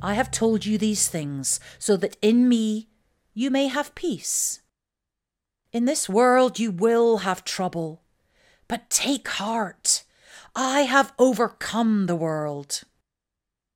I have told you these things so that in me you may have peace. In this world you will have trouble, but take heart. I have overcome the world.